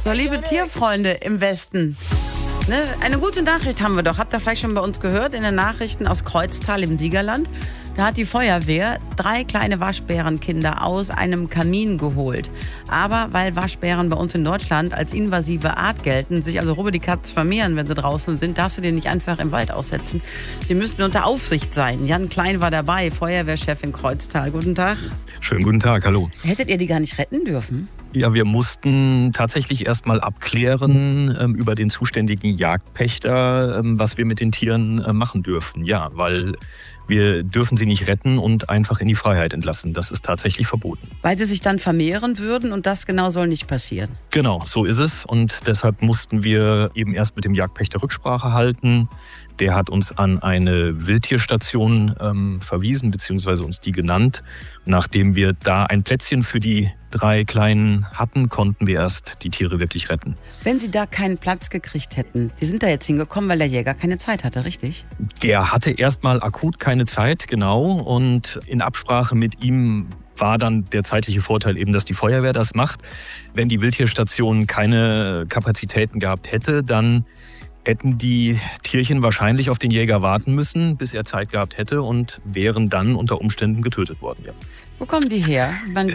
So, liebe Tierfreunde im Westen, ne, eine gute Nachricht haben wir doch. Habt ihr vielleicht schon bei uns gehört in den Nachrichten aus Kreuztal im Siegerland? Da hat die Feuerwehr 3 kleine Waschbärenkinder aus einem Kamin geholt. Aber weil Waschbären bei uns in Deutschland als invasive Art gelten, sich also rüber die Katz vermehren, wenn sie draußen sind, darfst du die nicht einfach im Wald aussetzen. Sie müssten unter Aufsicht sein. Jan Klein war dabei, Feuerwehrchef in Kreuztal. Guten Tag. Schönen guten Tag, hallo. Hättet ihr die gar nicht retten dürfen? Ja, wir mussten tatsächlich erst mal abklären über den zuständigen Jagdpächter, was wir mit den Tieren machen dürfen. Ja, weil wir dürfen sie nicht retten und einfach in die Freiheit entlassen. Das ist tatsächlich verboten. Weil sie sich dann vermehren würden und das genau soll nicht passieren. Genau, so ist es. Und deshalb mussten wir eben erst mit dem Jagdpächter Rücksprache halten. Der hat uns an eine Wildtierstation verwiesen, beziehungsweise uns die genannt. Nachdem wir da ein Plätzchen für die 3 Kleinen hatten, konnten wir erst die Tiere wirklich retten. Wenn Sie da keinen Platz gekriegt hätten, die sind da jetzt hingekommen, weil der Jäger keine Zeit hatte, richtig? Der hatte erstmal akut keine Zeit, genau. Und in Absprache mit ihm war dann der zeitliche Vorteil eben, dass die Feuerwehr das macht. Wenn die Wildtierstation keine Kapazitäten gehabt hätte, dann hätten die Tierchen wahrscheinlich auf den Jäger warten müssen, bis er Zeit gehabt hätte und wären dann unter Umständen getötet worden. Ja. Wo kommen die her?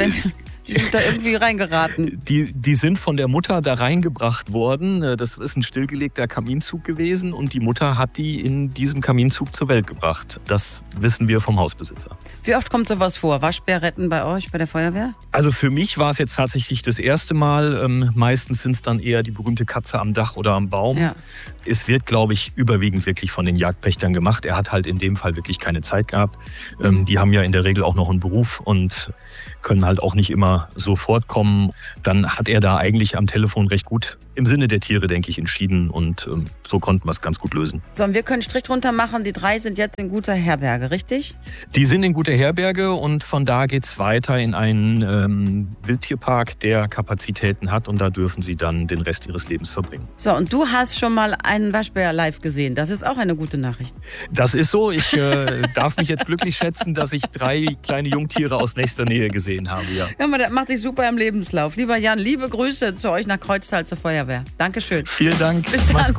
Die sind da irgendwie reingeraten. Die sind von der Mutter da reingebracht worden. Das ist ein stillgelegter Kaminzug gewesen und die Mutter hat die in diesem Kaminzug zur Welt gebracht. Das wissen wir vom Hausbesitzer. Wie oft kommt sowas vor? Waschbär retten bei euch, bei der Feuerwehr? Also für mich war es jetzt tatsächlich das erste Mal. Meistens sind es dann eher die berühmte Katze am Dach oder am Baum. Ja. Es wird, glaube ich, überwiegend wirklich von den Jagdpächtern gemacht. Er hat halt in dem Fall wirklich keine Zeit gehabt. Die haben ja in der Regel auch noch einen Beruf und können halt auch nicht immer sofort kommen. Dann hat er da eigentlich am Telefon recht gut im Sinne der Tiere, denke ich, entschieden und so konnten wir es ganz gut lösen. So, und wir können Strich drunter machen, die 3 sind jetzt in guter Herberge, richtig? Die sind in guter Herberge und von da geht's weiter in einen Wildtierpark, der Kapazitäten hat und da dürfen sie dann den Rest ihres Lebens verbringen. So, und du hast schon mal einen Waschbär live gesehen. Das ist auch eine gute Nachricht. Das ist so. Ich darf mich jetzt glücklich schätzen, dass ich 3 kleine Jungtiere aus nächster Nähe gesehen habe. Ja, aber das macht sich super im Lebenslauf. Lieber Jan, liebe Grüße zu euch nach Kreuztal zur Feuerwehr. Dankeschön. Vielen Dank. Bis dann. Macht's gut.